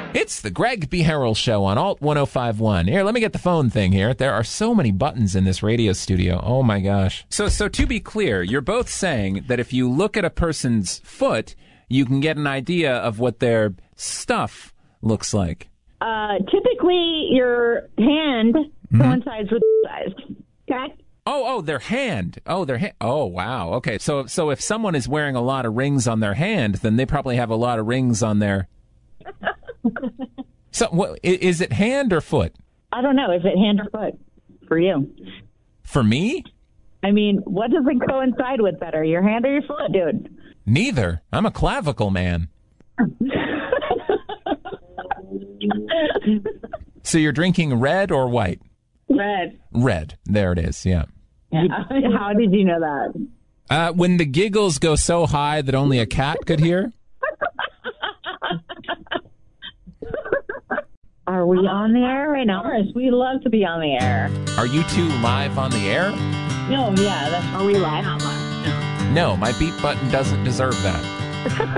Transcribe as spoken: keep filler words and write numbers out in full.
It's the Greg B. Harrell Show on Alt ten fifty-one. Here, let me get the phone thing here. There are so many buttons in this radio studio. Oh, my gosh. So, so to be clear, you're both saying that if you look at a person's foot, you can get an idea of what their stuff looks like. Uh, typically, your hand mm-hmm. coincides with the size. Okay? Oh, oh, their hand. Oh, their hand. Oh, wow. Okay, so so if someone is wearing a lot of rings on their hand, then they probably have a lot of rings on their... So, what, is it hand or foot? I don't know. Is it hand or foot for you? For me? I mean, what does it coincide with better, your hand or your foot, dude? Neither. I'm a clavicle man. So you're drinking red or white? Red. Red. There it is, yeah. yeah. How did you know that? Uh, when the giggles go so high that only a cat could hear. Are we on the air right now? Yes, we love to be on the air. Are you two live on the air? No, yeah. That's, are we live? Not live. No. No, my beep button doesn't deserve that.